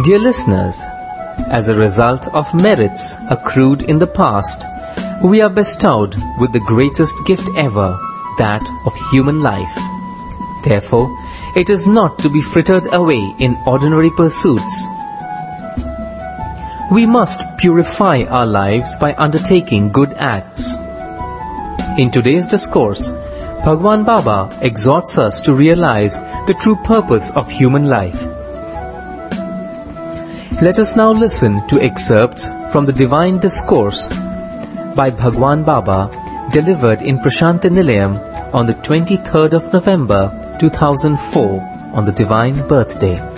Dear listeners, as a result of merits accrued in the past, we are bestowed with the greatest gift ever, that of human life. Therefore, it is not to be frittered away in ordinary pursuits. We must purify our lives by undertaking good acts. In today's discourse, Bhagwan Baba exhorts us to realize the true purpose of human life. Let us now listen to excerpts from the Divine Discourse by Bhagwan Baba, delivered in Prasanthi Nilayam on the 23rd of November 2004 on the Divine Birthday.